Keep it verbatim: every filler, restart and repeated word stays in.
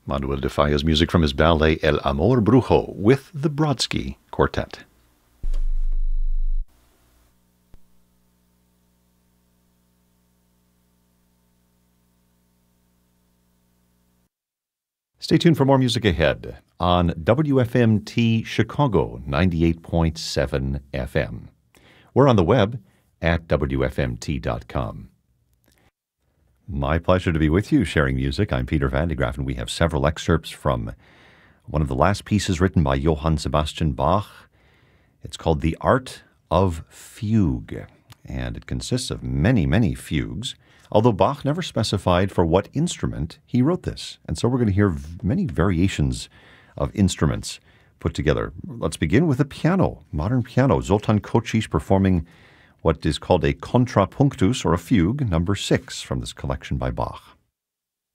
Manuel de Falla's music from his ballet El Amor Brujo with the Brodsky Quartet. Stay tuned for more music ahead on W F M T Chicago ninety-eight point seven F M. We're on the web at W F M T dot com. My pleasure to be with you, sharing music. I'm Peter Van de Graaff, and we have several excerpts from one of the last pieces written by Johann Sebastian Bach. It's called The Art of Fugue, and it consists of many, many fugues, although Bach never specified for what instrument he wrote this. And so we're going to hear many variations of instruments put together. Let's begin with the piano, modern piano. Zoltan Kocsis performing what is called a contrapunctus, or a fugue, number six, from this collection by Bach.